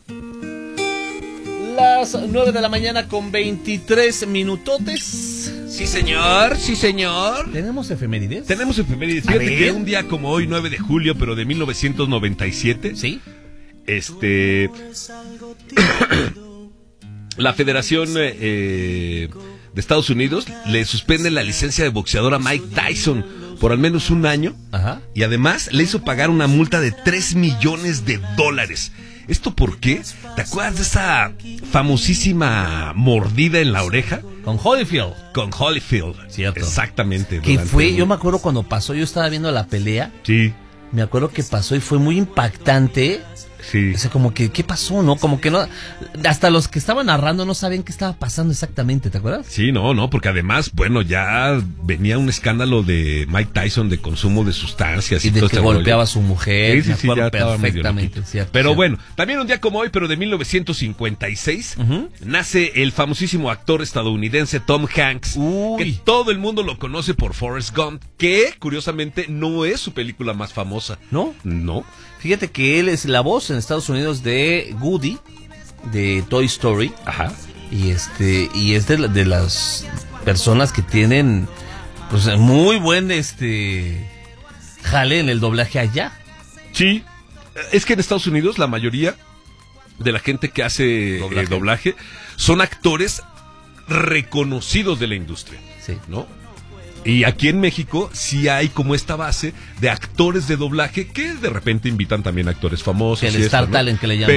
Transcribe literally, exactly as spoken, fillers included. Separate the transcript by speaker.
Speaker 1: Las nueve de la mañana con veintitrés minutotes.
Speaker 2: Sí, señor, sí, señor.
Speaker 1: ¿Tenemos efemérides?
Speaker 2: Tenemos efemérides. Fíjate que un día como hoy, nueve de julio, pero de mil novecientos noventa y siete.
Speaker 1: Sí.
Speaker 2: Este... la Federación eh, de Estados Unidos le suspende la licencia de boxeador a Mike Tyson por al menos un año.
Speaker 1: Ajá.
Speaker 2: Y además le hizo pagar una multa de tres millones de dólares. ¿Esto por qué? ¿Te acuerdas de esa famosísima mordida en la oreja?
Speaker 1: Con Holyfield.
Speaker 2: Con Holyfield.
Speaker 1: Cierto.
Speaker 2: Exactamente.
Speaker 1: Que fue,
Speaker 2: un...
Speaker 1: yo me acuerdo cuando pasó, yo estaba viendo la pelea.
Speaker 2: Sí.
Speaker 1: Me acuerdo que pasó y fue muy impactante.
Speaker 2: Sí.
Speaker 1: O sea, como que, ¿qué pasó, no? Como que no, hasta los que estaban narrando no sabían qué estaba pasando exactamente, ¿te acuerdas?
Speaker 2: Sí, no, no, porque además, bueno, ya venía un escándalo de Mike Tyson de consumo de sustancias.
Speaker 1: Y, y de
Speaker 2: todo
Speaker 1: que
Speaker 2: este
Speaker 1: golpeaba
Speaker 2: rollo.
Speaker 1: a su mujer,
Speaker 2: sí, sí,
Speaker 1: me
Speaker 2: sí,
Speaker 1: acuerdo
Speaker 2: ya estaba medio
Speaker 1: perfectamente,
Speaker 2: loquito.
Speaker 1: cierto.
Speaker 2: Pero
Speaker 1: cierto.
Speaker 2: bueno, también un día como hoy, pero de mil novecientos cincuenta y seis, uh-huh. nace el famosísimo actor estadounidense Tom Hanks,
Speaker 1: Uy.
Speaker 2: que todo el mundo lo conoce por Forrest Gump, que curiosamente no es su película más famosa.
Speaker 1: ¿No?
Speaker 2: No.
Speaker 1: Fíjate que él es la voz en Estados Unidos de Woody, de Toy Story.
Speaker 2: Ajá.
Speaker 1: Y este y es de, la, de las personas que tienen pues muy buen este jale en el doblaje allá.
Speaker 2: Sí. Es que en Estados Unidos la mayoría de la gente que hace doblaje, eh, doblaje son actores reconocidos de la industria.
Speaker 1: Sí.
Speaker 2: ¿No? Y aquí en México sí hay como esta base de actores de doblaje que de repente invitan también a actores famosos.
Speaker 1: El
Speaker 2: y
Speaker 1: Star
Speaker 2: esto, ¿no?
Speaker 1: Talent que le llaman.